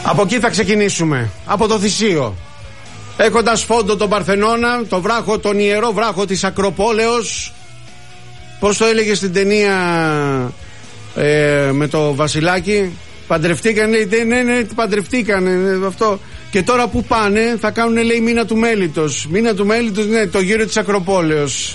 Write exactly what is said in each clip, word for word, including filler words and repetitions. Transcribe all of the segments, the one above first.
Από εκεί θα ξεκινήσουμε, από το Θησίο, έχοντας φόντο τον Παρθενώνα, το βράχο, τον ιερό βράχο της Ακροπόλεως. Πώς το έλεγε στην ταινία ε, με το Βασιλάκι, παντρευτήκαν, λέει, ναι, ναι, παντρευτήκαν αυτό. Και τώρα που πάνε, θα κάνουν, λέει, μήνα του μέλιτος. Μήνα του μέλιτος, ναι, το γύρο της Ακροπόλεως.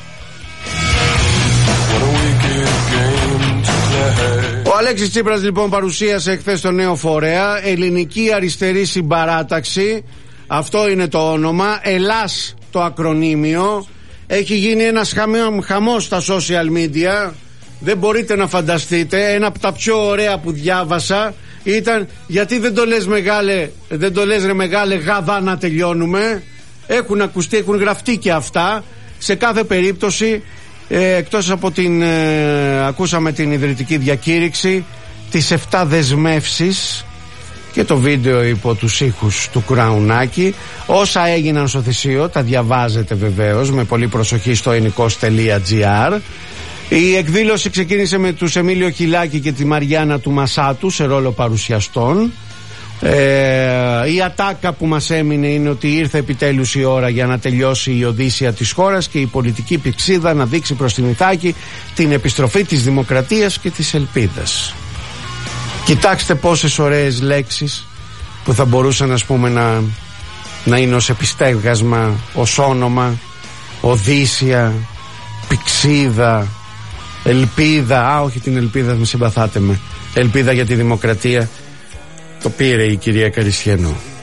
Ο Αλέξης Τσίπρας λοιπόν παρουσίασε εχθές το νέο φορέα, Ελληνική Αριστερή Συμπαράταξη. Αυτό είναι το όνομα, Ελλάς το ακρονίμιο. Έχει γίνει ένας χαμός στα social media. Δεν μπορείτε να φανταστείτε. Ένα από τα πιο ωραία που διάβασα ήταν, γιατί δεν το λες μεγάλε, δεν το λες ρε μεγάλε γαδά να τελειώνουμε. Έχουν ακουστεί, έχουν γραφτεί και αυτά. Σε κάθε περίπτωση, ε, εκτός από την ε, ακούσαμε την ιδρυτική διακήρυξη, τις εφτά δεσμεύσεις και το βίντεο υπό τους ήχους του Κραουνάκη. Όσα έγιναν στο Θησίο τα διαβάζετε βεβαίως με πολύ προσοχή στο ενικός τελεία τζι άρ. Η εκδήλωση ξεκίνησε με τους Εμίλιο Χιλάκη και τη Μαριάννα του Μασάτου σε ρόλο παρουσιαστών. Ε, η ατάκα που μας έμεινε είναι ότι ήρθε επιτέλους η ώρα για να τελειώσει η οδύσσια της χώρας και η πολιτική πηξίδα να δείξει προς την Ιθάκη την επιστροφή της δημοκρατίας και της ελπίδας. Κοιτάξτε πόσες ωραίες λέξεις που θα μπορούσαν, ας πούμε, να, να είναι ως επιστέγασμα, ως όνομα, οδύσσια, πηξίδα, ελπίδα. Α, όχι την ελπίδα, με συμπαθάτε με. Ελπίδα για τη δημοκρατία. Το πήρε η κυρία Καρισιανού.